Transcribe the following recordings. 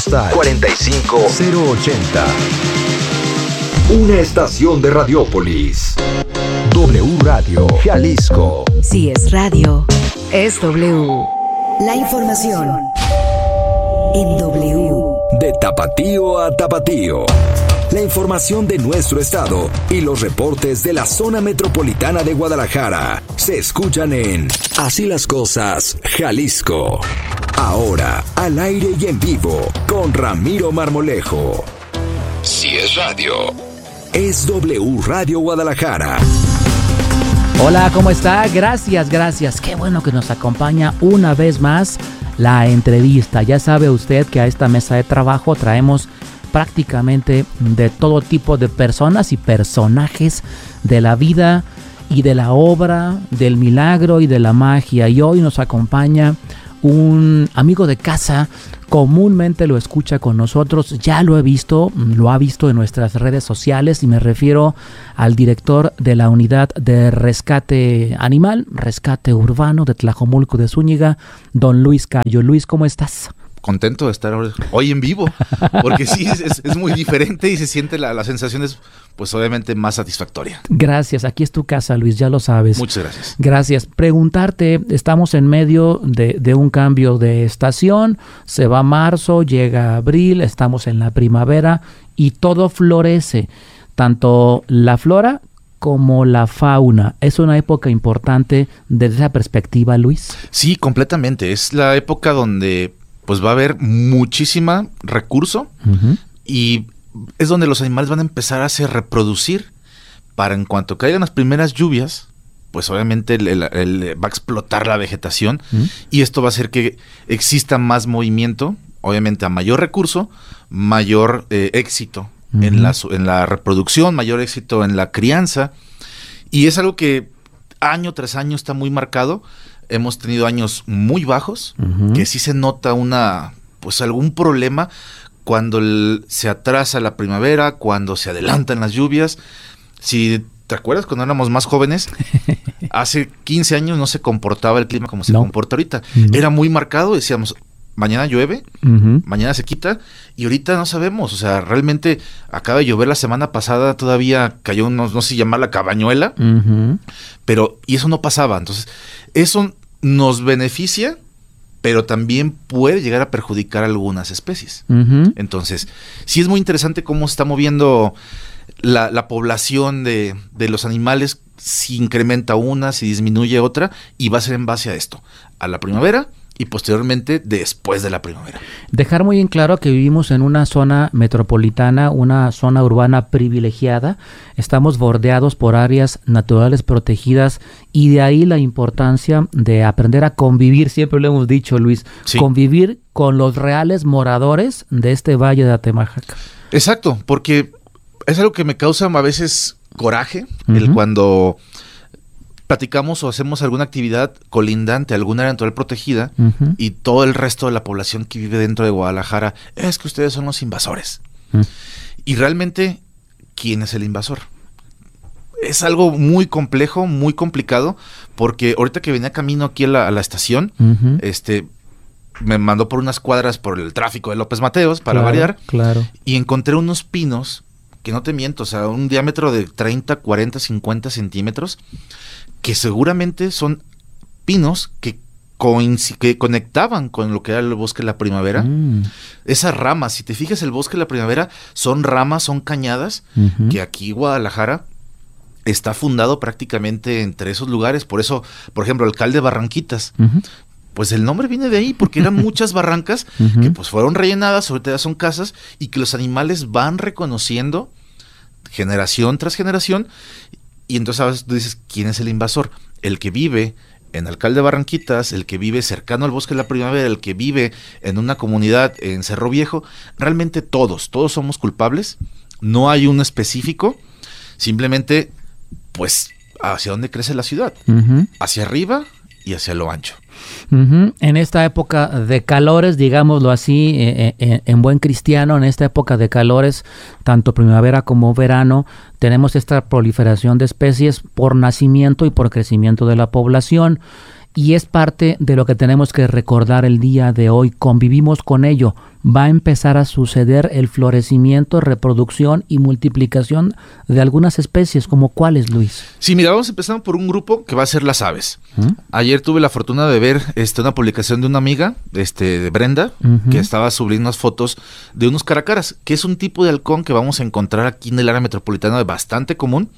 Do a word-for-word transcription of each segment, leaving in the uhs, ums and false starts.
postal cuarenta y cinco cero ochenta. Una estación de Radiópolis. W Radio Jalisco. Si es radio, es W. La información en W. De tapatío a tapatío. La información de nuestro estado y los reportes de la zona metropolitana de Guadalajara se escuchan en Así las Cosas, Jalisco. Ahora, al aire y en vivo, con Ramiro Marmolejo. Si es radio, es W Radio Guadalajara. Hola, ¿cómo está? Gracias, gracias. Qué bueno que nos acompaña una vez más la entrevista. Ya sabe usted que a esta mesa de trabajo traemos prácticamente de todo tipo de personas y personajes de la vida y de la obra, del milagro y de la magia. Y hoy nos acompaña un amigo de casa, comúnmente lo escucha con nosotros, ya lo he visto, lo ha visto en nuestras redes sociales, y me refiero al director de la Unidad de Rescate Animal, Rescate Urbano de Tlajomulco de Zúñiga, don Luis Cayo. Luis, ¿cómo estás? Contento de estar hoy en vivo, porque sí, es, es muy diferente y se siente la, la sensación es, pues obviamente más satisfactoria. Gracias, aquí es tu casa, Luis, ya lo sabes. Muchas gracias. Gracias. Preguntarte, estamos en medio de, de un cambio de estación, se va marzo, llega abril, estamos en la primavera y todo florece, tanto la flora como la fauna. ¿Es una época importante desde esa perspectiva, Luis? Sí, completamente. Es la época donde pues va a haber muchísima recurso uh-huh. y es donde los animales van a empezar a se reproducir para en cuanto caigan las primeras lluvias, pues obviamente el, el, el, va a explotar la vegetación uh-huh. y esto va a hacer que exista más movimiento, obviamente a mayor recurso, mayor eh, éxito uh-huh. en, la, en la reproducción, mayor éxito en la crianza, y es algo que año tras año está muy marcado. Hemos tenido años muy bajos, uh-huh. que sí se nota una, pues algún problema cuando el, se atrasa la primavera, cuando se adelantan las lluvias. Si te acuerdas cuando éramos más jóvenes, hace quince años no se comportaba el clima como se no. comporta ahorita. Uh-huh. Era muy marcado, decíamos, mañana llueve, uh-huh. mañana se quita, y ahorita no sabemos. O sea, realmente acaba de llover la semana pasada, todavía cayó, no, no sé si llamarla cabañuela, uh-huh. pero, y eso no pasaba. Entonces, eso nos beneficia, pero también puede llegar a perjudicar a algunas especies. Uh-huh. Entonces, sí es muy interesante cómo se está moviendo la, la población de, de los animales, si incrementa una, si disminuye otra, y va a ser en base a esto, a la primavera y posteriormente después de la primavera. Dejar muy en claro que vivimos en una zona metropolitana, una zona urbana privilegiada. Estamos bordeados por áreas naturales protegidas y de ahí la importancia de aprender a convivir, siempre lo hemos dicho, Luis, sí. convivir con los reales moradores de este valle de Atemajac. Exacto, porque es algo que me causa a veces coraje, uh-huh. el cuando platicamos o hacemos alguna actividad colindante a alguna área natural protegida uh-huh. y todo el resto de la población que vive dentro de Guadalajara, es que ustedes son los invasores. Uh-huh. Y realmente, ¿quién es el invasor? Es algo muy complejo, muy complicado, porque ahorita que venía camino aquí a la, a la estación, uh-huh. este, me mandó por unas cuadras por el tráfico de López Mateos, para claro, variar, claro. y encontré unos pinos, que no te miento, o sea, un diámetro de treinta, cuarenta, cincuenta centímetros, que seguramente son pinos que, coinc- que conectaban con lo que era el bosque de la primavera. Mm. Esas ramas, si te fijas, el bosque de la primavera son ramas, son cañadas, uh-huh. que aquí Guadalajara está fundado prácticamente entre esos lugares. Por eso, por ejemplo, el alcalde de Barranquitas, uh-huh. pues el nombre viene de ahí, porque eran muchas barrancas uh-huh. que pues fueron rellenadas, ahorita ya son casas, y que los animales van reconociendo generación tras generación. Y entonces a veces tú dices, ¿quién es el invasor? El que vive en Alcalde de Barranquitas, el que vive cercano al bosque de la primavera, el que vive en una comunidad en Cerro Viejo. Realmente todos, todos somos culpables. No hay uno específico. Simplemente, pues, hacia dónde crece la ciudad. Uh-huh. Hacia arriba y hacia lo ancho. Uh-huh. En esta época de calores, digámoslo así, eh, eh, en buen cristiano, en esta época de calores, tanto primavera como verano, tenemos esta proliferación de especies por nacimiento y por crecimiento de la población. y es parte de lo que tenemos que recordar el día de hoy. Convivimos con ello. Va a empezar a suceder el florecimiento, reproducción y multiplicación de algunas especies. ¿Como cuáles, Luis? Sí, mira, vamos empezando por un grupo que va a ser las aves. ¿Mm? Ayer tuve la fortuna de ver este, una publicación de una amiga, este, de Brenda, uh-huh. que estaba subiendo unas fotos de unos caracaras, que es un tipo de halcón que vamos a encontrar aquí en el área metropolitana, bastante común,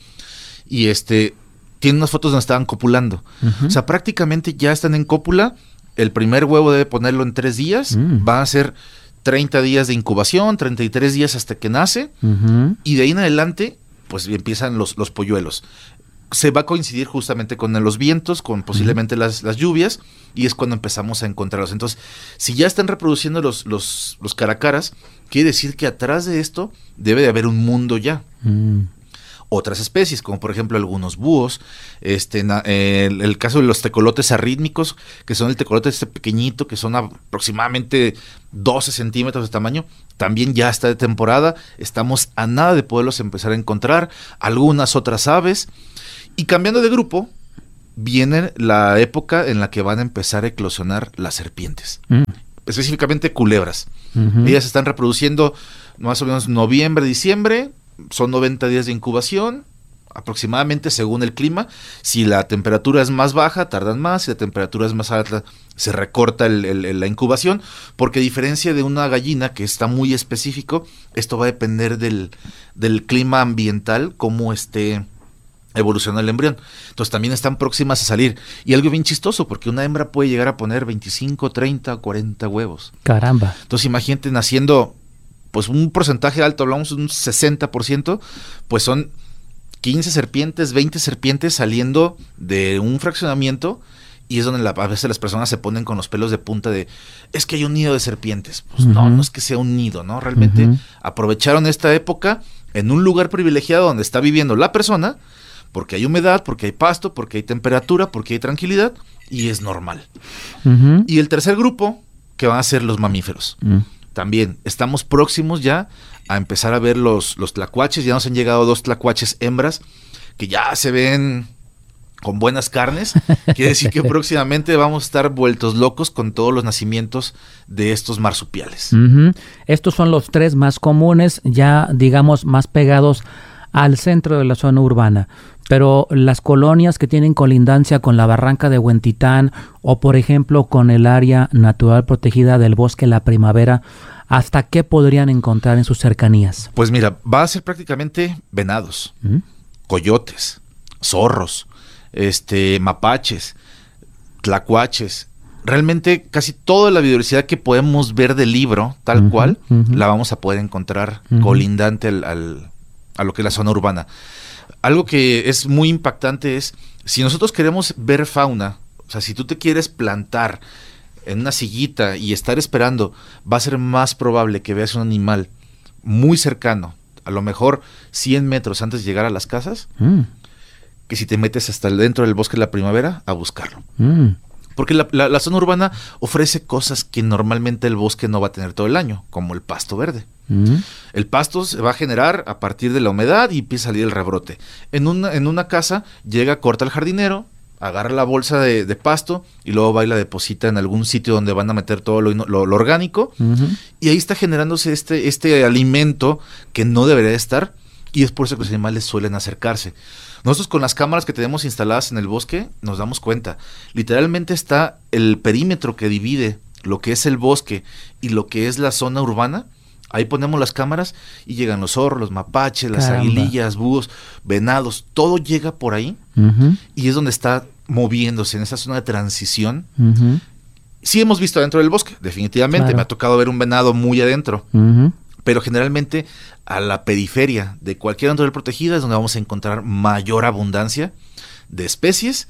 y este... tiene unas fotos donde estaban copulando. Uh-huh. O sea, prácticamente ya están en cópula. El primer huevo debe ponerlo en tres días. Uh-huh. Van a ser treinta días de incubación, treinta y tres días hasta que nace. Uh-huh. Y de ahí en adelante, pues empiezan los, los polluelos. Se va a coincidir justamente con los vientos, con posiblemente uh-huh. las, las lluvias, y es cuando empezamos a encontrarlos. Entonces, si ya están reproduciendo los, los, los caracaras, quiere decir que atrás de esto debe de haber un mundo ya. Uh-huh. Otras especies, como por ejemplo algunos búhos, este, na, eh, el, el caso de los tecolotes arrítmicos, que son el tecolote este pequeñito, que son aproximadamente doce centímetros de tamaño, también ya está de temporada, estamos a nada de poderlos empezar a encontrar, algunas otras aves, y cambiando de grupo, viene la época en la que van a empezar a eclosionar las serpientes, mm. específicamente culebras. Uh-huh. Ellas se están reproduciendo más o menos noviembre, diciembre. Son noventa días de incubación, aproximadamente según el clima. Si la temperatura es más baja, tardan más. Si la temperatura es más alta, se recorta el, el, la incubación. Porque a diferencia de una gallina, que está muy específico, esto va a depender del, del clima ambiental, cómo esté evoluciona el embrión. Entonces también están próximas a salir. Y algo bien chistoso, porque una hembra puede llegar a poner veinticinco, treinta, cuarenta huevos. Caramba. Entonces imagínate naciendo... pues un porcentaje alto, hablamos de un sesenta por ciento, pues son quince serpientes, veinte serpientes saliendo de un fraccionamiento, y es donde la, a veces las personas se ponen con los pelos de punta de, es que hay un nido de serpientes. Pues uh-huh. no, no es que sea un nido, ¿no? Realmente uh-huh. aprovecharon esta época en un lugar privilegiado donde está viviendo la persona, porque hay humedad, porque hay pasto, porque hay temperatura, porque hay tranquilidad, y es normal. Uh-huh. Y el tercer grupo, que van a ser los mamíferos. Uh-huh. También estamos próximos ya a empezar a ver los, los tlacuaches. Ya nos han llegado dos tlacuaches hembras que ya se ven con buenas carnes. Quiere decir que próximamente vamos a estar vueltos locos con todos los nacimientos de estos marsupiales. Uh-huh. Estos son los tres más comunes, ya digamos más pegados al centro de la zona urbana. Pero las colonias que tienen colindancia con la barranca de Huentitán o, por ejemplo, con el área natural protegida del Bosque La Primavera, ¿hasta qué podrían encontrar en sus cercanías? Pues mira, va a ser prácticamente venados, ¿Mm? coyotes, zorros, este, mapaches, tlacuaches. Realmente casi toda la biodiversidad que podemos ver del libro, tal uh-huh, cual, uh-huh. la vamos a poder encontrar uh-huh. colindante al, al, a lo que es la zona urbana. Algo que es muy impactante es, si nosotros queremos ver fauna, o sea, si tú te quieres plantar en una sillita y estar esperando, va a ser más probable que veas un animal muy cercano, a lo mejor cien metros antes de llegar a las casas, mm. que si te metes hasta dentro del Bosque de la Primavera a buscarlo. Mm. Porque la, la, la zona urbana ofrece cosas que normalmente el bosque no va a tener todo el año, como el pasto verde. Mm. El pasto se va a generar a partir de la humedad y empieza a salir el rebrote. En una, en una casa llega, corta el jardinero, agarra la bolsa de, de pasto y luego va y la deposita en algún sitio donde van a meter todo lo, lo, lo orgánico. Uh-huh. Y ahí está generándose este, este alimento que no debería estar, y es por eso que los animales suelen acercarse. Nosotros con las cámaras que tenemos instaladas en el bosque nos damos cuenta. Literalmente está el perímetro que divide lo que es el bosque y lo que es la zona urbana. Ahí ponemos las cámaras y llegan los zorros, los mapaches, las Caramba. aguilillas, búhos, venados. Todo llega por ahí uh-huh. y es donde está moviéndose en esa zona de transición. Uh-huh. Sí hemos visto adentro del bosque, definitivamente. Claro. Me ha tocado ver un venado muy adentro. Uh-huh. Pero generalmente a la periferia de cualquier área protegida es donde vamos a encontrar mayor abundancia de especies,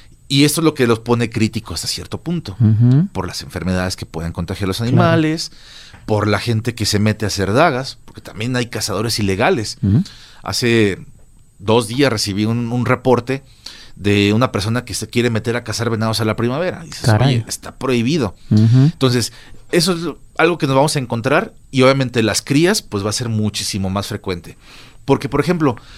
y esto es lo que los pone críticos hasta cierto punto, uh-huh. por las enfermedades que pueden contagiar los animales, claro. por la gente que se mete a hacer dagas, porque también hay cazadores ilegales. Uh-huh. Hace dos días recibí un, un reporte de una persona que se quiere meter a cazar venados a la primavera. Y dices, Caray. oye, está prohibido. Uh-huh. Entonces, eso es algo que nos vamos a encontrar, y obviamente las crías, pues va a ser muchísimo más frecuente. Porque, por ejemplo,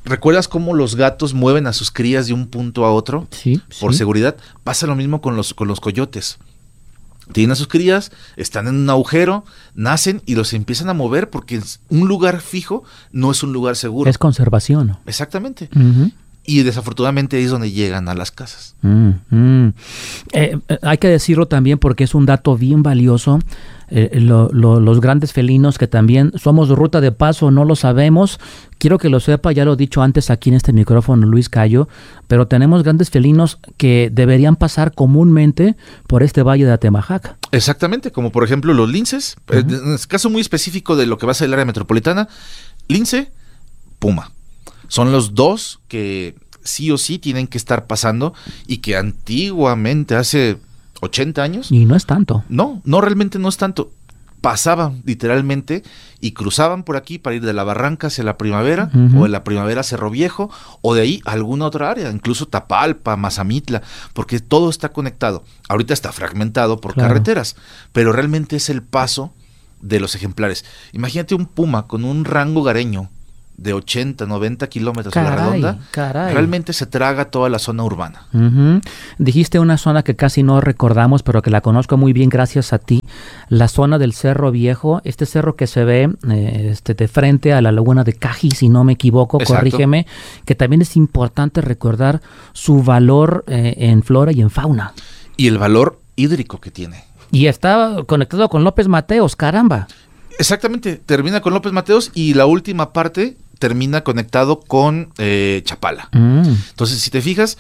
¿recuerdas cómo los gatos mueven a sus crías de un punto a otro? Sí. Por sí. seguridad. Pasa lo mismo con los, con los coyotes. Tienen a sus crías, están en un agujero, nacen y los empiezan a mover porque un lugar fijo no es un lugar seguro. Es conservación. Exactamente. Uh-huh. Y desafortunadamente ahí es donde llegan a las casas. Mm, mm. Eh, eh, hay que decirlo también porque es un dato bien valioso. Eh, lo, lo, los grandes felinos que también somos ruta de paso, no lo sabemos. Quiero que lo sepa, ya lo he dicho antes aquí en este micrófono, Luis Cayo, pero tenemos grandes felinos que deberían pasar comúnmente por este valle de Atemajac. Exactamente, como por ejemplo los linces. Uh-huh. En el caso muy específico de lo que va a ser el área metropolitana, lince, puma. Son los dos que sí o sí tienen que estar pasando y que antiguamente, hace ochenta años... Y no es tanto. No, no, realmente no es tanto. Pasaban literalmente y cruzaban por aquí para ir de la Barranca hacia la Primavera, uh-huh. o de la Primavera a Cerro Viejo, o de ahí a alguna otra área, incluso Tapalpa, Mazamitla, porque todo está conectado. Ahorita está fragmentado por claro. carreteras, pero realmente es el paso de los ejemplares. Imagínate un puma con un rango gareño de ochenta, noventa kilómetros caray, a la redonda, caray. realmente se traga toda la zona urbana. Uh-huh. Dijiste una zona que casi no recordamos, pero que la conozco muy bien gracias a ti, la zona del Cerro Viejo, este cerro que se ve eh, este, de frente a la laguna de Caji, si no me equivoco, exacto. corrígeme, que también es importante recordar su valor eh, en flora y en fauna. Y el valor hídrico que tiene. Y está conectado con López Mateos, caramba. Exactamente, termina con López Mateos y la última parte termina conectado con eh, Chapala. Mm. Entonces, si te fijas,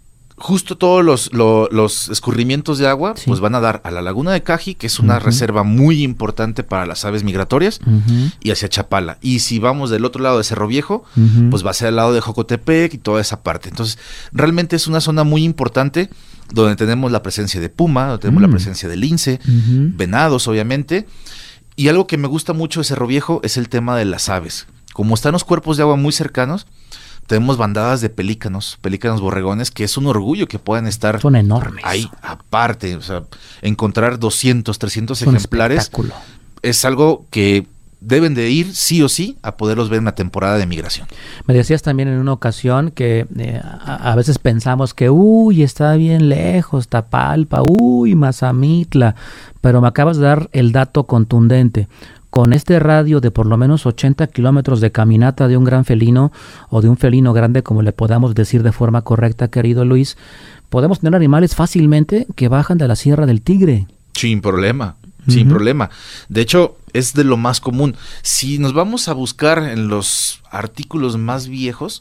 justo todos los, lo, los escurrimientos de agua sí. pues van a dar a la laguna de Caji, que es una uh-huh. reserva muy importante para las aves migratorias, uh-huh. y hacia Chapala. Y si vamos del otro lado de Cerro Viejo, uh-huh. pues va hacia el lado de Jocotepec y toda esa parte. Entonces, realmente es una zona muy importante donde tenemos la presencia de puma, donde tenemos uh-huh. la presencia de lince, uh-huh. venados, obviamente. Y algo que me gusta mucho de Cerro Viejo es el tema de las aves. Como están los cuerpos de agua muy cercanos, tenemos bandadas de pelícanos, pelícanos borregones, que es un orgullo que puedan estar son enormes. Ahí, aparte. O sea, encontrar doscientos, trescientos ejemplares es algo que deben de ir sí o sí a poderlos ver en la temporada de migración. Me decías también en una ocasión que eh, a, a veces pensamos que uy, está bien lejos, Tapalpa, uy, Mazamitla, pero me acabas de dar el dato contundente. Con este radio de por lo menos ochenta kilómetros de caminata de un gran felino o de un felino grande, como le podamos decir de forma correcta, querido Luis, podemos tener animales fácilmente que bajan de la Sierra del Tigre. Sin problema, uh-huh. sin problema. De hecho, es de lo más común. Si nos vamos a buscar en los artículos más viejos,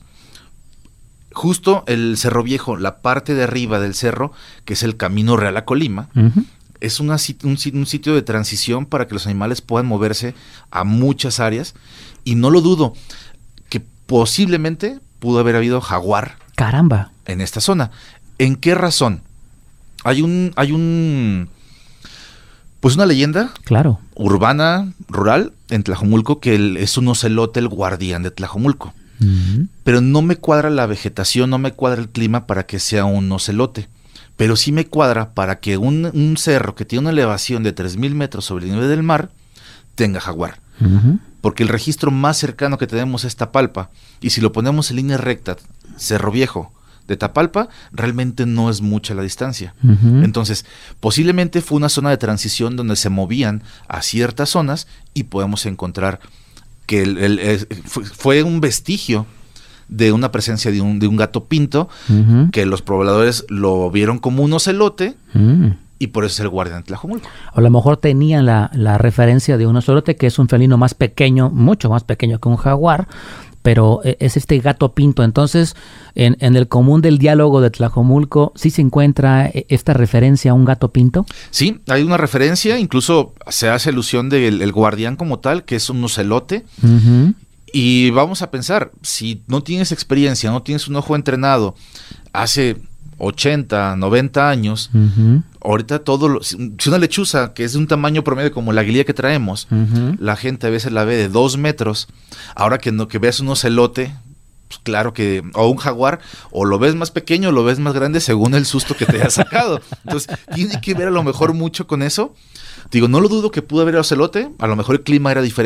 justo el Cerro Viejo, la parte de arriba del cerro, que es el Camino Real a Colima, uh-huh. es una, un, un sitio de transición para que los animales puedan moverse a muchas áreas, y no lo dudo, que posiblemente pudo haber habido jaguar. Caramba. En esta zona. ¿En qué razón? Hay un, hay un, pues una leyenda. Claro. Urbana, rural, en Tlajomulco, que el, es un ocelote el guardián de Tlajomulco. Uh-huh. Pero no me cuadra la vegetación, no me cuadra el clima para que sea un ocelote. Pero sí me cuadra para que un, un cerro que tiene una elevación de tres mil metros sobre el nivel del mar tenga jaguar. Uh-huh. Porque el registro más cercano que tenemos es Tapalpa. Y si lo ponemos en línea recta, Cerro Viejo de Tapalpa, realmente no es mucha la distancia. Uh-huh. Entonces, posiblemente fue una zona de transición donde se movían a ciertas zonas y podemos encontrar que el, el, el, fue, fue un vestigio de una presencia de un, de un gato pinto, uh-huh. que los pobladores lo vieron como un ocelote, uh-huh. y por eso es el guardián de Tlajomulco. A lo mejor tenían la, la referencia de un ocelote, que es un felino más pequeño, mucho más pequeño que un jaguar, pero es este gato pinto. Entonces, en, en el común del diálogo de Tlajomulco, ¿sí se encuentra esta referencia a un gato pinto? Sí, hay una referencia, incluso se hace alusión del el guardián como tal, que es un ocelote. Uh-huh. Y vamos a pensar, si no tienes experiencia, no tienes un ojo entrenado, hace ochenta, noventa años, uh-huh. ahorita todo, lo, si una lechuza que es de un tamaño promedio como la aguililla que traemos, uh-huh. la gente a veces la ve de dos metros, ahora que no que veas un ocelote, pues claro que, o un jaguar, o lo ves más pequeño o lo ves más grande según el susto que te haya sacado. Entonces, tiene que ver a lo mejor mucho con eso. Digo, no lo dudo que pudo haber ocelote, a lo mejor el clima era diferente,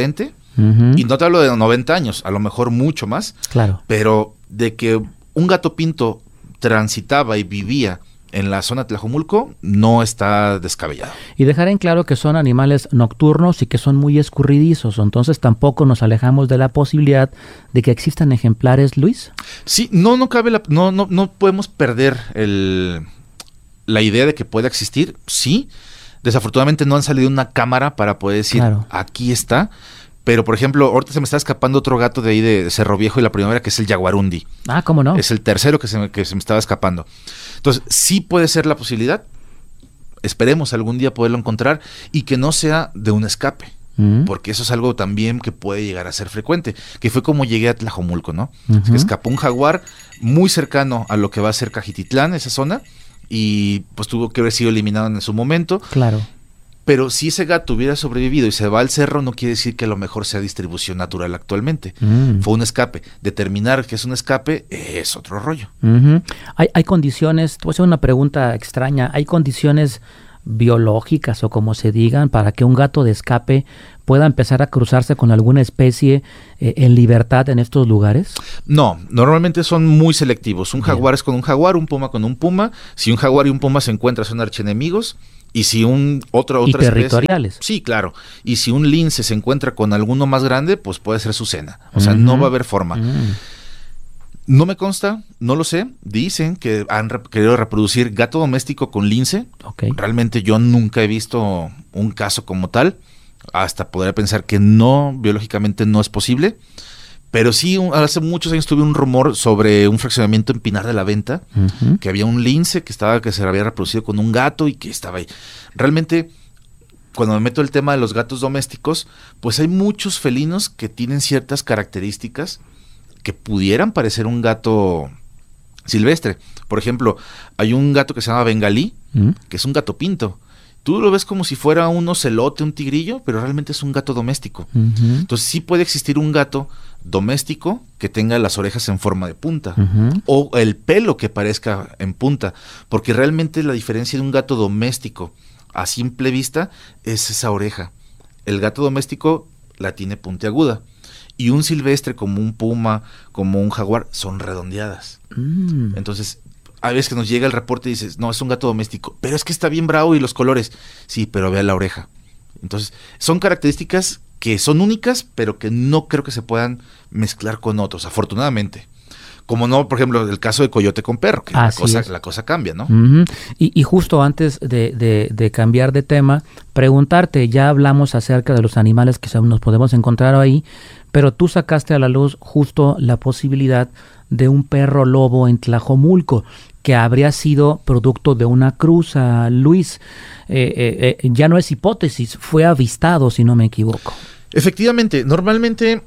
Uh-huh. Y no te hablo de noventa años, a lo mejor mucho más. Claro. Pero de que un gato pinto transitaba y vivía en la zona de Tlajomulco, no está descabellado. Y dejar en claro que son animales nocturnos y que son muy escurridizos, entonces tampoco nos alejamos de la posibilidad de que existan ejemplares, Luis. Sí, no, no cabe la, no, no, no podemos perder el, la idea de que pueda existir, sí. Desafortunadamente no han salido una cámara para poder decir, claro, aquí está. Pero, por ejemplo, ahorita se me está escapando otro gato de ahí de Cerro Viejo y la Primavera, que es el jaguarundi. Ah, ¿cómo no? Es el tercero que se me, que se me estaba escapando. Entonces, sí puede ser la posibilidad. Esperemos algún día poderlo encontrar y que no sea de un escape. Uh-huh. Porque eso es algo también que puede llegar a ser frecuente. Que fue como llegué a Tlajomulco, ¿no? Uh-huh. Es que escapó un jaguar muy cercano a lo que va a ser Cajititlán, esa zona, y pues tuvo que haber sido eliminado en su momento. Claro. Pero si ese gato hubiera sobrevivido y se va al cerro, no quiere decir que a lo mejor sea distribución natural actualmente. Mm. Fue un escape. Determinar que es un escape es otro rollo. Uh-huh. Hay, hay condiciones, te voy a hacer una pregunta extraña, ¿hay condiciones biológicas o como se digan para que un gato de escape pueda empezar a cruzarse con alguna especie eh, en libertad en estos lugares? No, normalmente son muy selectivos. Un jaguar Bien. es con un jaguar, un puma con un puma. Si un jaguar y un puma se encuentran, son archienemigos. Y si un otro otra y territoriales. Especie, sí, claro. Y si un lince se encuentra con alguno más grande, pues puede ser su cena. O sea, uh-huh. no va a haber forma. Uh-huh. No me consta, no lo sé. Dicen que han re- querido reproducir gato doméstico con lince. Okay. Realmente yo nunca he visto un caso como tal. Hasta podría pensar que no, biológicamente no es posible. Pero sí, un, hace muchos años tuve un rumor sobre un fraccionamiento en Pinar de la Venta, uh-huh. que había un lince que estaba que se había reproducido con un gato y que estaba ahí. Realmente, cuando me meto el tema de los gatos domésticos, pues hay muchos felinos que tienen ciertas características que pudieran parecer un gato silvestre. Por ejemplo, hay un gato que se llama bengalí, uh-huh. que es un gato pinto. Tú lo ves como si fuera un ocelote, un tigrillo, pero realmente es un gato doméstico. Uh-huh. Entonces sí puede existir un gato doméstico que tenga las orejas en forma de punta uh-huh. o el pelo que parezca en punta, porque realmente la diferencia de un gato doméstico a simple vista es esa oreja. El gato doméstico la tiene puntiaguda y un silvestre como un puma, como un jaguar, son redondeadas. Uh-huh. Entonces a veces que nos llega el reporte y dices, no, es un gato doméstico, pero es que está bien bravo y los colores. Sí, pero vea la oreja. Entonces, son características que son únicas, pero que no creo que se puedan mezclar con otros, afortunadamente. Como no, por ejemplo, el caso de coyote con perro, que la cosa, la cosa cambia, ¿no? Uh-huh. Y, y justo antes de, de, de cambiar de tema, preguntarte, ya hablamos acerca de los animales que nos podemos encontrar ahí, pero tú sacaste a la luz justo la posibilidad de un perro lobo en Tlajomulco, que habría sido producto de una cruza, Luis. Eh, eh, eh, ya no es hipótesis, fue avistado, si no me equivoco. Efectivamente, normalmente,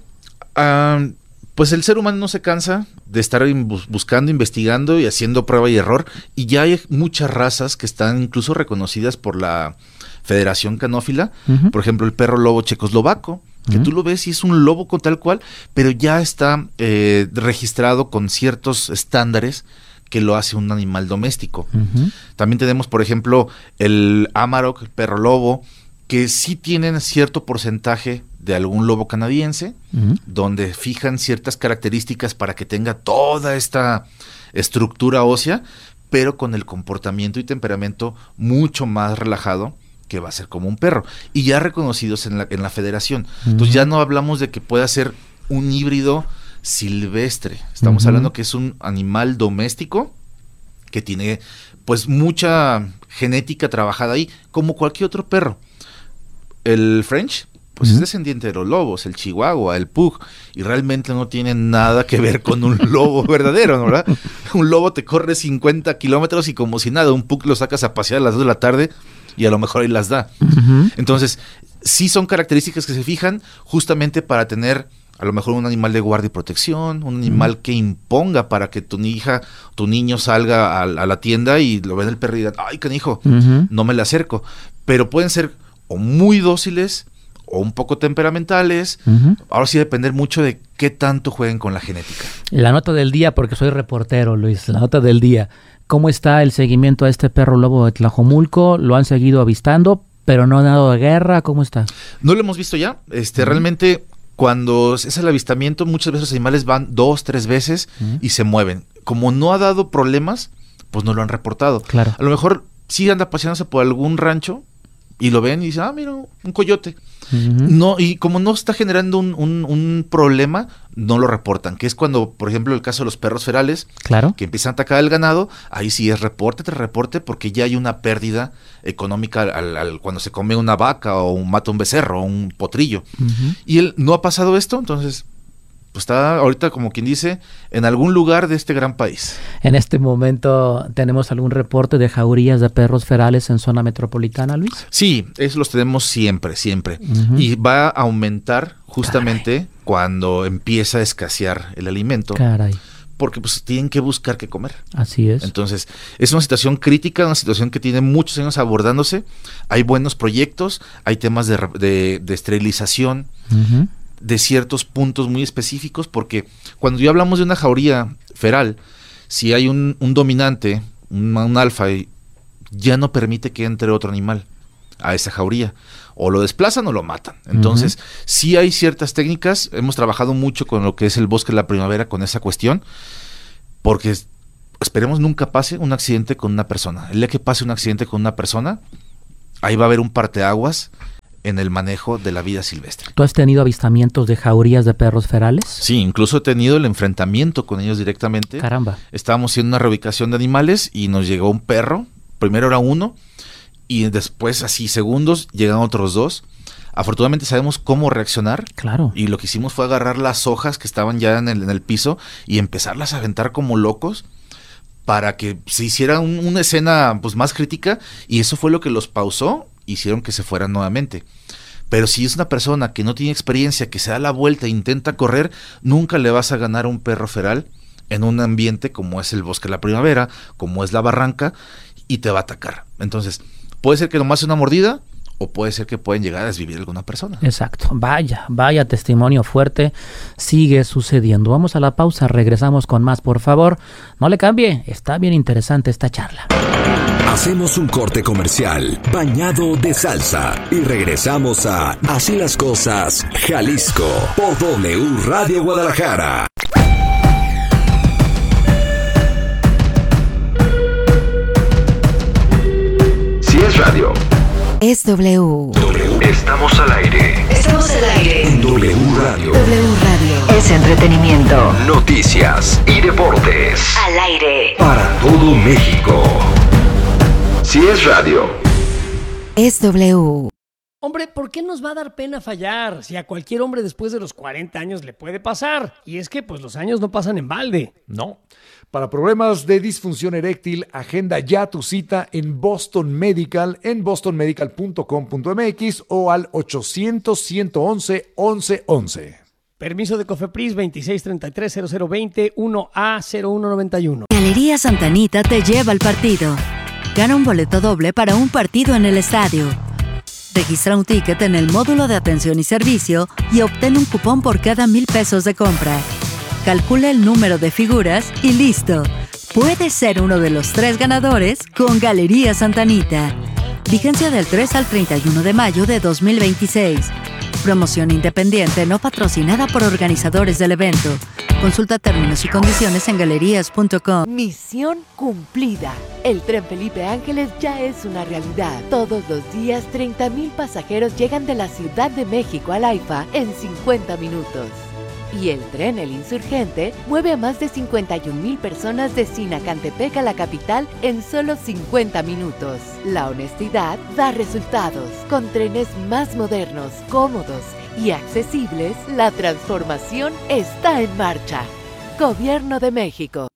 uh, pues el ser humano no se cansa de estar bus- buscando, investigando y haciendo prueba y error, y ya hay muchas razas que están incluso reconocidas por la Federación Canófila, uh-huh. por ejemplo, el perro lobo checoslovaco, que uh-huh. tú lo ves y es un lobo con tal cual, pero ya está eh, registrado con ciertos estándares que lo hace un animal doméstico. Uh-huh. También tenemos, por ejemplo, el Amarok, el perro lobo, que sí tienen cierto porcentaje de algún lobo canadiense, uh-huh. donde fijan ciertas características para que tenga toda esta estructura ósea, pero con el comportamiento y temperamento mucho más relajado, que va a ser como un perro, y ya reconocidos en la, en la federación. Uh-huh. Entonces ya no hablamos de que pueda ser un híbrido silvestre, estamos uh-huh. hablando que es un animal doméstico que tiene pues mucha genética trabajada ahí, como cualquier otro perro. El French pues uh-huh. es descendiente de los lobos, el Chihuahua, el Pug, y realmente no tiene nada que ver con un lobo verdadero, ¿no? ¿Verdad? Un lobo te corre cincuenta kilómetros y como si nada, un Pug lo sacas a pasear a las dos de la tarde y a lo mejor ahí las da. Uh-huh. Entonces, sí son características que se fijan justamente para tener a lo mejor un animal de guardia y protección, un animal uh-huh. que imponga para que tu hija, tu niño salga a, a la tienda y lo ven el perro y digan, ay, canijo, uh-huh. no me le acerco. Pero pueden ser o muy dóciles o un poco temperamentales. Uh-huh. Ahora sí depender mucho de qué tanto jueguen con la genética. La nota del día, porque soy reportero, Luis, la nota del día. ¿Cómo está el seguimiento a este perro lobo de Tlajomulco? ¿Lo han seguido avistando, pero no han dado de guerra? ¿Cómo está? No lo hemos visto ya. Este, uh-huh. Realmente Cuando es el avistamiento, muchas veces los animales van dos, tres veces uh-huh. y se mueven. Como no ha dado problemas, pues no lo han reportado. Claro. A lo mejor sí anda paseándose por algún rancho y lo ven y dicen, ah, mira, un coyote. Uh-huh. No, y como no está generando un, un, un problema, no lo reportan, que es cuando, por ejemplo, el caso de los perros ferales, claro. que empiezan a atacar al ganado, ahí sí es reporte tras reporte, porque ya hay una pérdida económica al, al, cuando se come una vaca o un, mata un becerro o un potrillo. Uh-huh. Y él no ha pasado esto, entonces pues está ahorita, como quien dice, en algún lugar de este gran país. En este momento, ¿tenemos algún reporte de jaurías de perros ferales en zona metropolitana, Luis? Sí, eso los tenemos siempre, siempre. Uh-huh. Y va a aumentar justamente Caray. cuando empieza a escasear el alimento. Caray. Porque pues tienen que buscar qué comer. Así es. Entonces, es una situación crítica, una situación que tiene muchos años abordándose. Hay buenos proyectos, hay temas de, de, de esterilización, uh-huh. de ciertos puntos muy específicos, porque cuando ya hablamos de una jauría feral, si hay un, un dominante, un, un alfa, ya no permite que entre otro animal a esa jauría. O lo desplazan o lo matan. Entonces, uh-huh. sí hay ciertas técnicas. Hemos trabajado mucho con lo que es el bosque de la primavera, con esa cuestión, porque esperemos nunca pase un accidente con una persona. El día que pase un accidente con una persona, ahí va a haber un parteaguas en el manejo de la vida silvestre. ¿Tú has tenido avistamientos de jaurías de perros ferales? Sí, incluso he tenido el enfrentamiento con ellos directamente. Caramba. Estábamos haciendo una reubicación de animales y nos llegó un perro. Primero era uno y después, así segundos, llegan otros dos. Afortunadamente sabemos cómo reaccionar. Claro. Y lo que hicimos fue agarrar las hojas que estaban ya en el, en el piso y empezarlas a aventar como locos para que se hiciera un, una escena pues más crítica, y eso fue lo que los pausó, hicieron que se fueran nuevamente. Pero si es una persona que no tiene experiencia, que se da la vuelta e intenta correr, nunca le vas a ganar a un perro feral en un ambiente como es el bosque de la primavera, como es la barranca, y te va a atacar. Entonces, puede ser que nomás sea una mordida, o puede ser que pueden llegar a desvivir a alguna persona. Exacto. Vaya, vaya testimonio fuerte. Sigue sucediendo. Vamos a la pausa, regresamos con más, por favor. No le cambie, está bien interesante esta charla. Hacemos un corte comercial bañado de salsa y regresamos a Así las Cosas, Jalisco, por W Radio Guadalajara. Si es radio, es W. W. Estamos al aire. Estamos al aire. En W Radio. W Radio. Es entretenimiento. Noticias y deportes. Al aire. Para todo México. Si es radio, es W. Hombre, ¿por qué nos va a dar pena fallar? Si a cualquier hombre después de los cuarenta años le puede pasar. Y es que pues los años no pasan en balde. No. Para problemas de disfunción eréctil, agenda ya tu cita en Boston Medical, en boston medical punto com punto m x o al ochocientos, ciento once, once once. Permiso de COFEPRIS veintiséis treinta y tres cero cero veinte uno A cero uno noventa y uno. Galería Santa Anita te lleva al partido. Gana un boleto doble para un partido en el estadio. Registra un ticket en el módulo de atención y servicio y obtén un cupón por cada mil pesos de compra. Calcula el número de figuras y listo. Puedes ser uno de los tres ganadores con Galería Santa Anita. Vigencia del tres al treinta y uno de mayo de dos mil veintiséis. Promoción independiente no patrocinada por organizadores del evento. Consulta términos y condiciones en galerías punto com. Misión cumplida. El Tren Felipe Ángeles ya es una realidad. Todos los días, treinta mil pasajeros llegan de la Ciudad de México al AIFA en cincuenta minutos. Y el tren El Insurgente mueve a más de cincuenta y un mil personas de Sinacantepec a la capital en solo cincuenta minutos. La honestidad da resultados. Con trenes más modernos, cómodos y accesibles, la transformación está en marcha. Gobierno de México.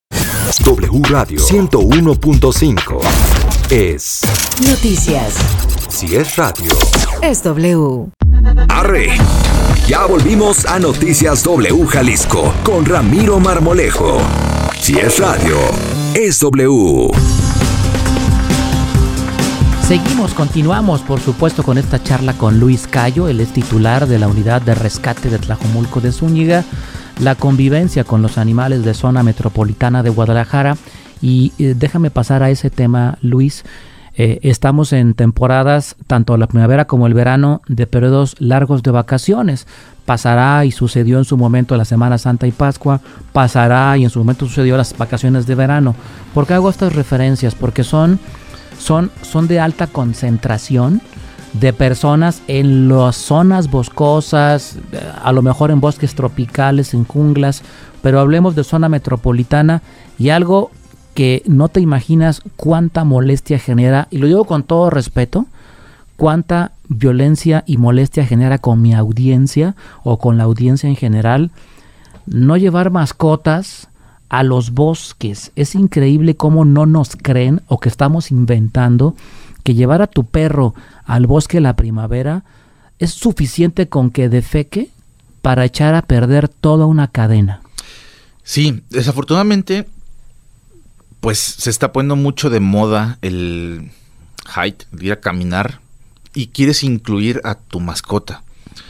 W Radio ciento uno punto cinco es Noticias. Si es radio, es W. ¡Arre! Ya volvimos a Noticias W Jalisco con Ramiro Marmolejo. Si es radio, es W. Seguimos, continuamos, por supuesto, con esta charla con Luis Cayo. Él es titular de la Unidad de Rescate de Tlajomulco de Zúñiga, la convivencia con los animales de zona metropolitana de Guadalajara. Y eh, déjame pasar a ese tema, Luis. Eh, estamos en temporadas, tanto la primavera como el verano, de periodos largos de vacaciones. Pasará y sucedió en su momento la Semana Santa y Pascua, pasará y en su momento sucedió las vacaciones de verano. ¿Por qué hago estas referencias? Porque son, son, son de alta concentración de personas en las zonas boscosas, a lo mejor en bosques tropicales, en junglas, pero hablemos de zona metropolitana y algo que no te imaginas cuánta molestia genera, y lo digo con todo respeto, cuánta violencia y molestia genera con mi audiencia o con la audiencia en general, no llevar mascotas a los bosques. Es increíble cómo no nos creen o que estamos inventando que llevar a tu perro al bosque la primavera es suficiente con que defeque para echar a perder toda una cadena. Sí, desafortunadamente, pues se está poniendo mucho de moda el hike, ir a caminar, y quieres incluir a tu mascota.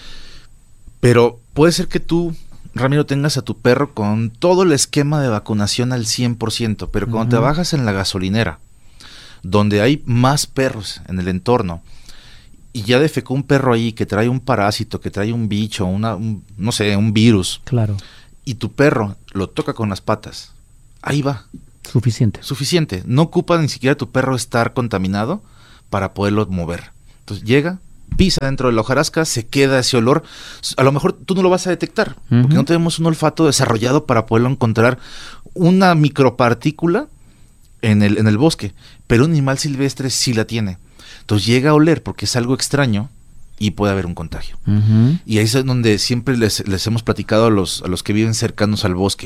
Pero puede ser que tú, Ramiro, tengas a tu perro con todo el esquema de vacunación al cien por ciento, pero cuando uh-huh. te bajas en la gasolinera, donde hay más perros en el entorno, y ya defecó un perro ahí que trae un parásito, que trae un bicho, una, un, no sé, un virus. Claro. Y tu perro lo toca con las patas. Ahí va. Suficiente. Suficiente. No ocupa ni siquiera tu perro estar contaminado para poderlo mover. Entonces llega, pisa dentro de la hojarasca, se queda ese olor. A lo mejor tú no lo vas a detectar, uh-huh. porque no tenemos un olfato desarrollado para poderlo encontrar una micropartícula en el, en el bosque, pero un animal silvestre sí la tiene. Entonces llega a oler porque es algo extraño y puede haber un contagio. Uh-huh. Y ahí es donde siempre les, les hemos platicado a los, a los que viven cercanos al bosque.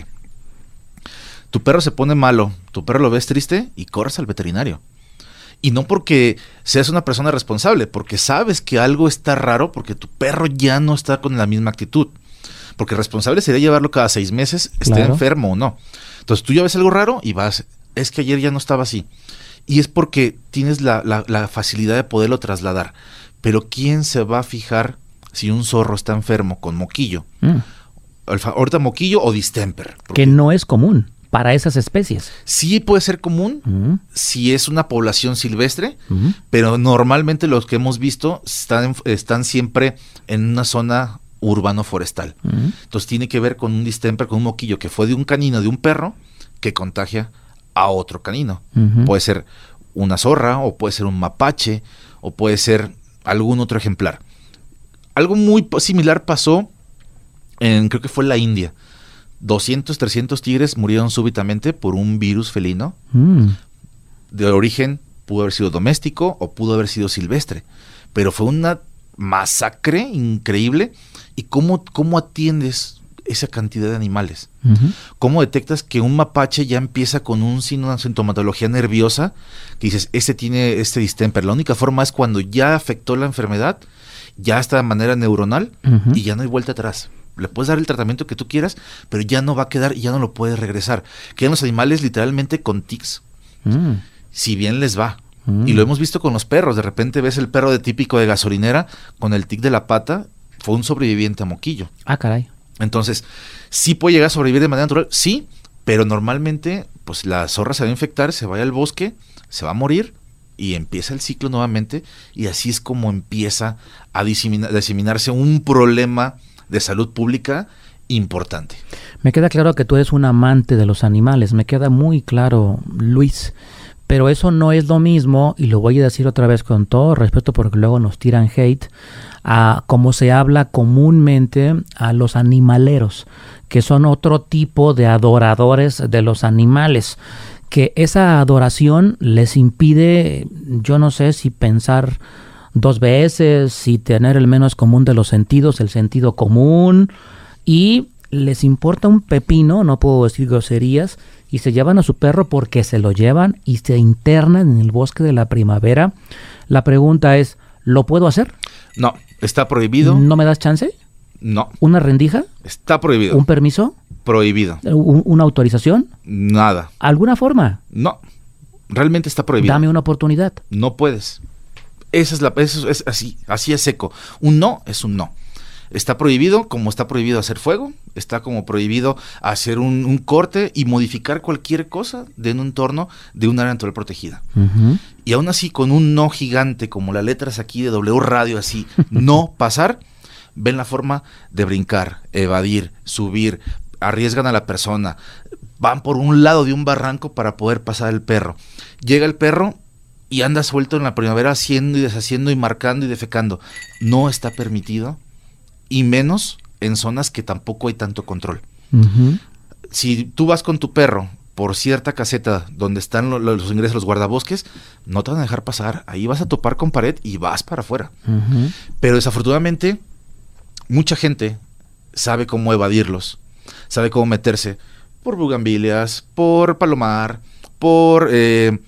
Tu perro se pone malo, tu perro lo ves triste y corres al veterinario. Y no porque seas una persona responsable, porque sabes que algo está raro, porque tu perro ya no está con la misma actitud. Porque responsable sería llevarlo cada seis meses, esté claro. enfermo o no. Entonces tú ya ves algo raro y vas, es que ayer ya no estaba así. Y es porque tienes la, la, la facilidad de poderlo trasladar. Pero ¿quién se va a fijar si un zorro está enfermo con moquillo? Mm. Ahorita moquillo o distemper. Que no es común para esas especies. Sí puede ser común uh-huh. si es una población silvestre, uh-huh. pero normalmente los que hemos visto están, están siempre en una zona urbano-forestal. Uh-huh. Entonces tiene que ver con un distemper, con un moquillo que fue de un canino, de un perro, que contagia a otro canino. Uh-huh. Puede ser una zorra, o puede ser un mapache, o puede ser algún otro ejemplar. Algo muy similar pasó en, creo que fue en la India. doscientos, trescientos tigres murieron súbitamente por un virus felino. Mm. De origen pudo haber sido doméstico o pudo haber sido silvestre. Pero fue una masacre increíble. ¿Y cómo, cómo atiendes esa cantidad de animales? Uh-huh. ¿Cómo detectas que un mapache ya empieza con un, una sintomatología nerviosa? Que dices, este tiene este distemper. La única forma es cuando ya afectó la enfermedad, ya está de manera neuronal uh-huh. y ya no hay vuelta atrás. Le puedes dar el tratamiento que tú quieras, pero ya no va a quedar y ya no lo puedes regresar. Quedan los animales literalmente con tics, mm. si bien les va. Mm. Y lo hemos visto con los perros. De repente ves el perro de típico de gasolinera con el tic de la pata. Fue un sobreviviente a moquillo. Ah, caray. Entonces, ¿sí puede llegar a sobrevivir de manera natural? Sí, pero normalmente pues la zorra se va a infectar, se va al bosque, se va a morir y empieza el ciclo nuevamente. Y así es como empieza a disemina- diseminarse un problema de salud pública importante. Me queda claro que tú eres un amante de los animales, me queda muy claro, Luis, pero eso no es lo mismo, y lo voy a decir otra vez con todo respeto porque luego nos tiran hate, a como se habla comúnmente a los animaleros, que son otro tipo de adoradores de los animales, que esa adoración les impide, yo no sé si pensar dos veces, si tener el menos común de los sentidos, el sentido común, y les importa un pepino, no puedo decir groserías, y se llevan a su perro porque se lo llevan y se internan en el bosque de la primavera. La pregunta es, ¿lo puedo hacer? No, está prohibido. ¿No me das chance? No. ¿Una rendija? Está prohibido. ¿Un permiso? Prohibido. ¿Un, ¿Una autorización? Nada. ¿Alguna forma? No, realmente está prohibido. Dame una oportunidad. No puedes. Esa es la, eso es así, así es seco. Un no es un no. Está prohibido, como está prohibido hacer fuego, está como prohibido hacer un, un corte y modificar cualquier cosa de un entorno de un área natural protegida. Uh-huh. Y aún así, con un no gigante, como las letras aquí de W Radio, así, no pasar, ven la forma de brincar, evadir, subir, arriesgan a la persona, van por un lado de un barranco para poder pasar el perro. Llega el perro y anda suelto en la primavera haciendo y deshaciendo y marcando y defecando. No está permitido, y menos en zonas que tampoco hay tanto control. Uh-huh. Si tú vas con tu perro por cierta caseta donde están lo, los ingresos, los guardabosques, no te van a dejar pasar. Ahí vas a topar con pared y vas para afuera. Uh-huh. Pero desafortunadamente, mucha gente sabe cómo evadirlos, sabe cómo meterse por bugambilias, por Palomar, por eh,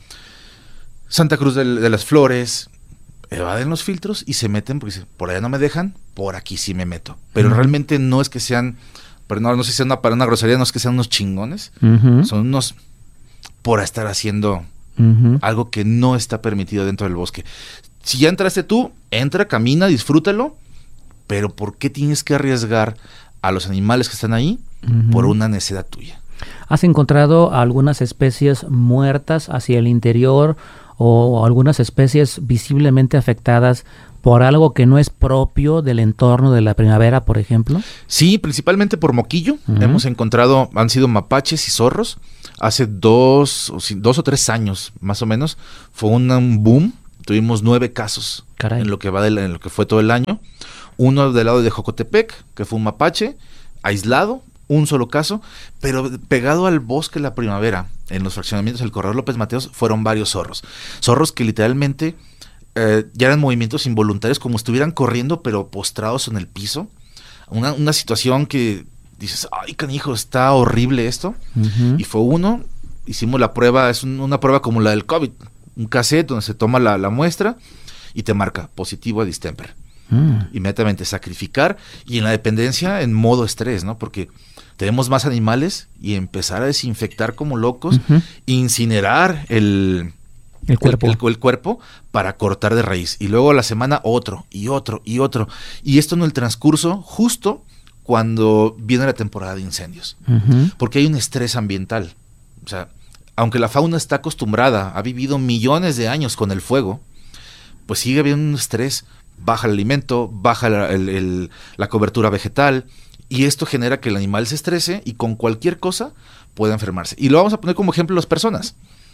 Santa Cruz de, de las Flores. Evaden los filtros y se meten porque por allá no me dejan, por aquí sí me meto. Pero uh-huh. realmente no es que sean, pero no, no sé si sea una, para una grosería, no es que sean unos chingones, uh-huh. son unos por estar haciendo uh-huh. algo que no está permitido dentro del bosque. Si ya entraste tú, entra, camina, disfrútalo, pero ¿por qué tienes que arriesgar a los animales que están ahí uh-huh. por una necesidad tuya? ¿Has encontrado algunas especies muertas hacia el interior o algunas especies visiblemente afectadas por algo que no es propio del entorno de la primavera, por ejemplo? Sí, principalmente por moquillo. Uh-huh. Hemos encontrado, han sido mapaches y zorros. Hace dos, dos o tres años, más o menos, fue un, un boom. Tuvimos nueve casos Caray. en lo que va de la, en lo que fue todo el año. Uno del lado de Jocotepec, que fue un mapache aislado, un solo caso, pero pegado al bosque la primavera, en los fraccionamientos del Corredor López Mateos, fueron varios zorros. Zorros que literalmente eh, ya eran movimientos involuntarios, como estuvieran corriendo, pero postrados en el piso. Una, una situación que dices, ay, canijo, está horrible esto. Uh-huh. Y fue uno, hicimos la prueba, es un, una prueba como la del COVID, un cassette donde se toma la, la muestra y te marca positivo a distemper. Uh-huh. Inmediatamente sacrificar, y en la dependencia en modo estrés, ¿no? Porque tenemos más animales y empezar a desinfectar como locos, uh-huh. incinerar el, el, cuerpo. El, el, el cuerpo para cortar de raíz. Y luego a la semana otro, y otro, y otro. Y esto en el transcurso justo cuando viene la temporada de incendios. Uh-huh. Porque hay un estrés ambiental. O sea, aunque la fauna está acostumbrada, ha vivido millones de años con el fuego, pues sigue habiendo un estrés. Baja el alimento, baja la, el, el, la cobertura vegetal, y esto genera que el animal se estrese y con cualquier cosa pueda enfermarse. Y lo vamos a poner como ejemplo las personas.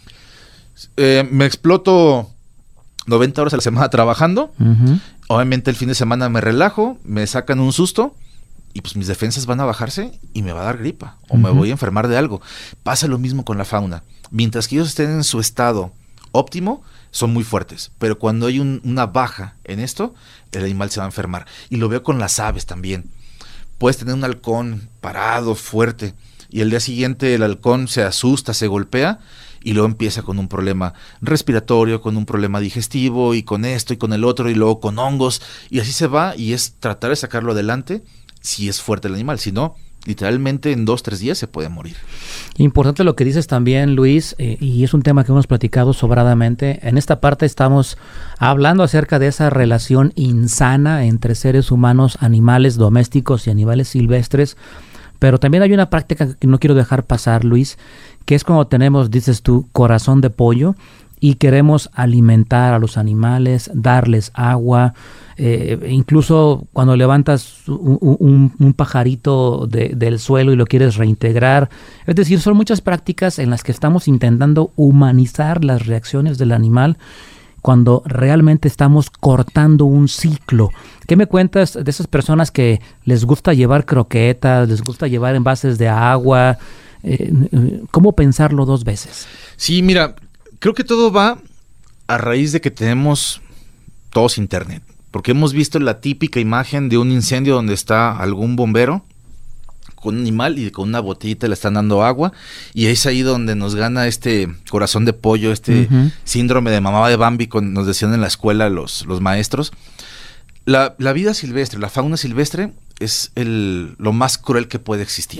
Eh, me exploto noventa horas a la semana trabajando, uh-huh. obviamente el fin de semana me relajo, me sacan un susto y pues mis defensas van a bajarse y me va a dar gripa o uh-huh. me voy a enfermar de algo. Pasa lo mismo con la fauna. Mientras que ellos estén en su estado óptimo, son muy fuertes, pero cuando hay un, una baja en esto, el animal se va a enfermar. Y lo veo con las aves también. Puedes tener un halcón parado, fuerte, y el día siguiente el halcón se asusta, se golpea, y luego empieza con un problema respiratorio, con un problema digestivo, y con esto, y con el otro, y luego con hongos, y así se va, y es tratar de sacarlo adelante si es fuerte el animal. Si no, literalmente en dos, tres días se puede morir. Importante lo que dices también, Luis, eh, y es un tema que hemos platicado sobradamente. En esta parte estamos hablando acerca de esa relación insana entre seres humanos, animales domésticos y animales silvestres, pero también hay una práctica que no quiero dejar pasar, Luis, que es cuando tenemos, dices tú, corazón de pollo y queremos alimentar a los animales, darles agua. Eh, incluso cuando levantas un, un, un pajarito de, del suelo y lo quieres reintegrar. Es decir, son muchas prácticas en las que estamos intentando humanizar las reacciones del animal cuando realmente estamos cortando un ciclo. ¿Qué me cuentas de esas personas que les gusta llevar croquetas, les gusta llevar envases de agua? Eh, ¿Cómo pensarlo dos veces? Sí, mira, creo que todo va a raíz de que tenemos todos internet. Porque hemos visto la típica imagen de un incendio donde está algún bombero con un animal y con una botellita le están dando agua, y es ahí donde nos gana este corazón de pollo, este uh-huh. síndrome de mamá de Bambi, con, nos decían en la escuela los, los maestros. La, la vida silvestre, la fauna silvestre es el, lo más cruel que puede existir.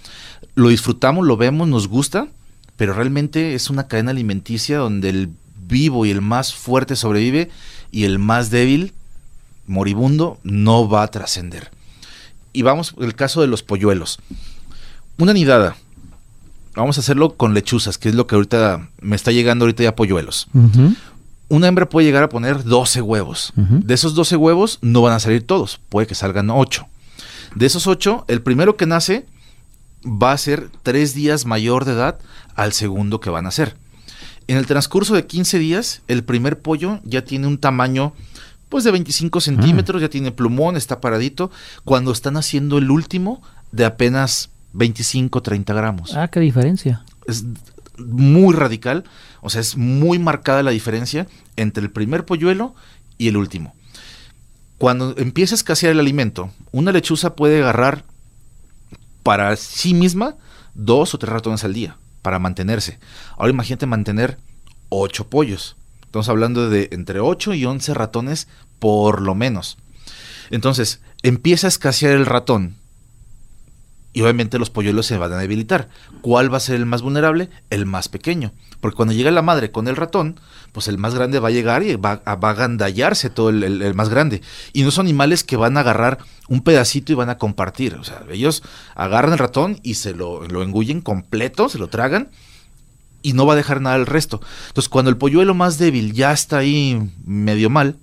Lo disfrutamos, lo vemos, nos gusta, pero realmente es una cadena alimenticia donde el vivo y el más fuerte sobrevive y el más débil, moribundo, no va a trascender. y vamos, el caso de los polluelos. Una nidada, vamos a hacerlo con lechuzas, que es lo que ahorita me está llegando ahorita ya polluelos. Uh-huh. Una hembra puede llegar a poner doce huevos. Uh-huh. De esos doce huevos no van a salir todos, puede que salgan ocho. De esos ocho, el primero que nace va a ser tres días mayor de edad al segundo que va a nacer. En el transcurso de quince días, el primer pollo ya tiene un tamaño pues de veinticinco centímetros, uh-huh. ya tiene plumón, está paradito, cuando están haciendo el último de apenas veinticinco, treinta gramos. Ah, qué diferencia. Es muy radical, o sea, es muy marcada la diferencia entre el primer polluelo y el último. Cuando empieza a escasear el alimento, una lechuza puede agarrar para sí misma dos o tres ratones al día para mantenerse. Ahora imagínate mantener ocho pollos. Estamos hablando de entre ocho y once ratones por lo menos. Entonces, empieza a escasear el ratón y obviamente los polluelos se van a debilitar. ¿Cuál va a ser el más vulnerable? El más pequeño. Porque cuando llega la madre con el ratón, pues el más grande va a llegar y va a, va a agandallarse todo el, el, el más grande. Y no son animales que van a agarrar un pedacito y van a compartir. O sea, ellos agarran el ratón y se lo, lo engullen completo, se lo tragan y no va a dejar nada al resto. Entonces, cuando el polluelo más débil ya está ahí medio mal,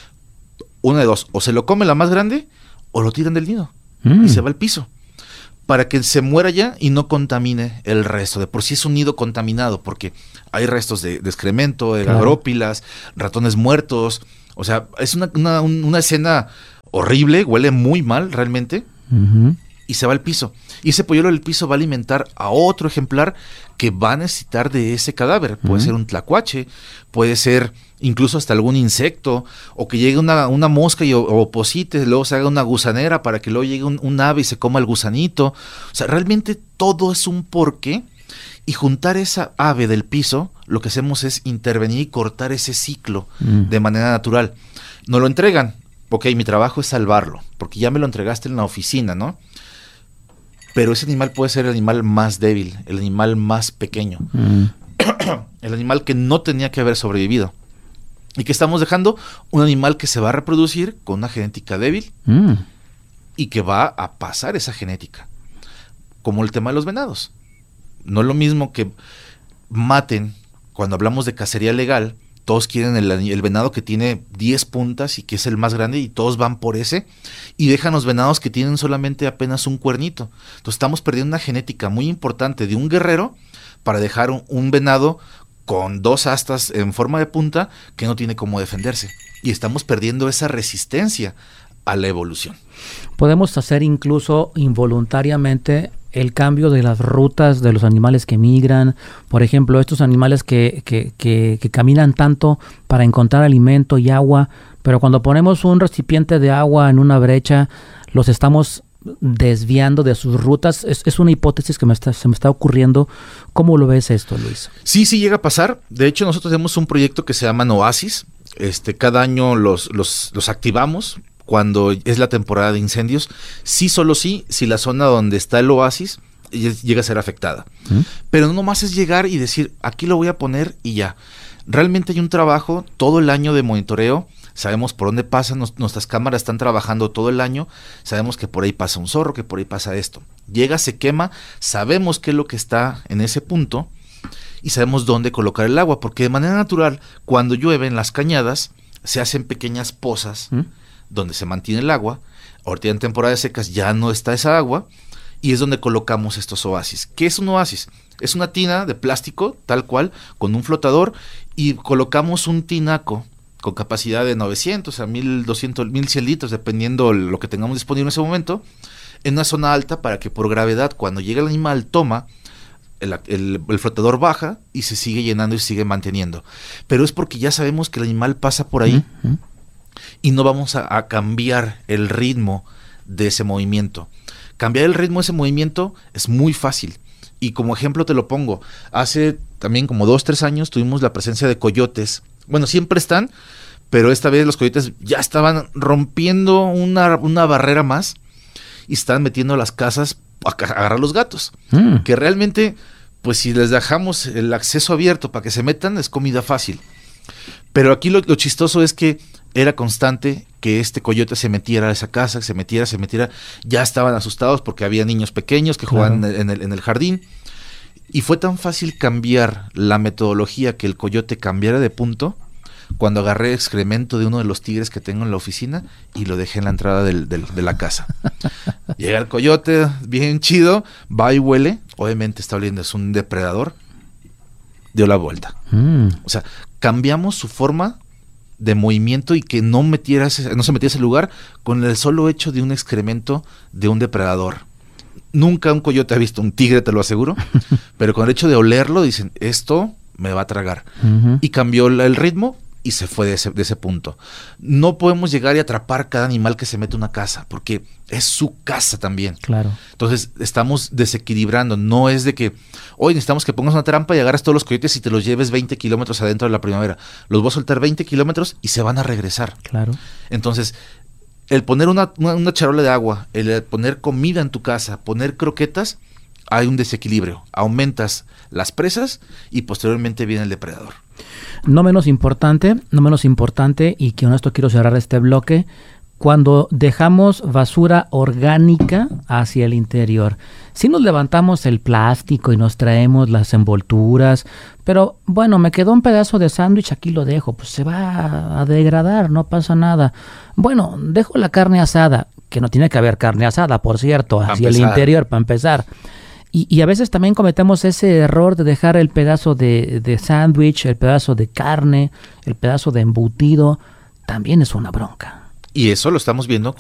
una de dos, o se lo come la más grande o lo tiran del nido mm. y se va al piso, para que se muera ya y no contamine el resto. De por sí es un nido contaminado, porque hay restos de, de excremento, de claro. agrópilas, ratones muertos. O sea, es una, una, una escena horrible, huele muy mal realmente, uh-huh. y se va al piso. Y ese polluelo del piso va a alimentar a otro ejemplar que va a necesitar de ese cadáver. Puede uh-huh. ser un tlacuache, puede ser incluso hasta algún insecto, o que llegue una, una mosca y oposite, luego se haga una gusanera para que luego llegue un, un ave y se coma el gusanito. O sea, realmente todo es un porqué, y juntar esa ave del piso, lo que hacemos es intervenir y cortar ese ciclo mm. de manera natural. Nos lo entregan, ok, mi trabajo es salvarlo, porque ya me lo entregaste en la oficina, ¿no? Pero ese animal puede ser el animal más débil, el animal más pequeño, mm. el animal que no tenía que haber sobrevivido. Y que estamos dejando un animal que se va a reproducir con una genética débil mm. y que va a pasar esa genética. Como el tema de los venados. No es lo mismo que maten, cuando hablamos de cacería legal, todos quieren el, el venado que tiene diez puntas y que es el más grande y todos van por ese, y dejan los venados que tienen solamente apenas un cuernito. Entonces estamos perdiendo una genética muy importante de un guerrero para dejar un, un venado con dos astas en forma de punta que no tiene cómo defenderse. Y estamos perdiendo esa resistencia a la evolución. Podemos hacer incluso involuntariamente el cambio de las rutas de los animales que migran. Por ejemplo, estos animales que, que, que, que caminan tanto para encontrar alimento y agua, pero cuando ponemos un recipiente de agua en una brecha, los estamos desviando de sus rutas. Es, es una hipótesis que me está, se me está ocurriendo. ¿Cómo lo ves esto, Luis? Sí, sí llega a pasar. De hecho, nosotros tenemos un proyecto que se llama Oasis. Este, cada año los, los, los activamos cuando es la temporada de incendios. Sí, solo sí, si la zona donde está el oasis llega a ser afectada. ¿Mm? Pero no nomás es llegar y decir, aquí lo voy a poner y ya. Realmente hay un trabajo todo el año de monitoreo. Sabemos por dónde pasan, nos, nuestras cámaras están trabajando todo el año, sabemos que por ahí pasa un zorro, que por ahí pasa esto. Llega, se quema, sabemos qué es lo que está en ese punto y sabemos dónde colocar el agua, porque de manera natural, cuando llueve en las cañadas, se hacen pequeñas pozas ¿Mm? donde se mantiene el agua. Ahorita en temporadas secas ya no está esa agua y es donde colocamos estos oasis. ¿Qué es un oasis? Es una tina de plástico, tal cual, con un flotador, y colocamos un tinaco con capacidad de novecientos a mil doscientos, mil cien litros, dependiendo lo que tengamos disponible en ese momento, en una zona alta para que por gravedad, cuando llega el animal, toma, el, el, el flotador baja y se sigue llenando y se sigue manteniendo. Pero es porque ya sabemos que el animal pasa por ahí uh-huh. y no vamos a, a cambiar el ritmo de ese movimiento. Cambiar el ritmo de ese movimiento es muy fácil. Y como ejemplo te lo pongo, hace también como dos, tres años tuvimos la presencia de coyotes. Bueno, siempre están, pero esta vez los coyotes ya estaban rompiendo una, una barrera más y estaban metiendo a las casas a agarrar los gatos. Mm. Que realmente, pues si les dejamos el acceso abierto para que se metan, es comida fácil. Pero aquí lo, lo chistoso es que era constante que este coyote se metiera a esa casa, que se metiera, se metiera. Ya estaban asustados porque había niños pequeños que jugaban Claro. en el, en el jardín. Y fue tan fácil cambiar la metodología que el coyote cambiara de punto cuando agarré excremento de uno de los tigres que tengo en la oficina y lo dejé en la entrada del, del, de la casa. Llega el coyote, bien chido, va y huele. Obviamente está oliendo, es un depredador. Dio la vuelta. Mm. O sea, cambiamos su forma de movimiento y que no metiera ese, no se metiera a ese lugar con el solo hecho de un excremento de un depredador. Nunca un coyote ha visto un tigre, te lo aseguro, pero con el hecho de olerlo dicen, esto me va a tragar. Ujú. Y cambió la- el ritmo y se fue de ese, de ese punto. No podemos llegar y atrapar cada animal que se mete a una casa, porque es su casa también. Claro. Entonces estamos desequilibrando. No es de que hoy necesitamos que pongas una trampa y agarras todos los coyotes y te los lleves veinte kilómetros adentro de la primavera. Los voy a soltar veinte kilómetros y se van a regresar. Claro. Entonces, el poner una, una, una charola de agua, el poner comida en tu casa, poner croquetas, hay un desequilibrio. Aumentas las presas y posteriormente viene el depredador. No menos importante, no menos importante, y que con esto quiero cerrar este bloque, cuando dejamos basura orgánica hacia el interior. Si nos levantamos el plástico y nos traemos las envolturas, pero bueno, me quedó un pedazo de sándwich, aquí lo dejo, pues se va a degradar, no pasa nada. Bueno, dejo la carne asada, que no tiene que haber carne asada, por cierto, Pa' hacia el empezar. interior, para empezar. Y, y a veces también cometemos ese error de dejar el pedazo de, de sándwich, el pedazo de carne, el pedazo de embutido. También es una bronca. Y eso lo estamos viendo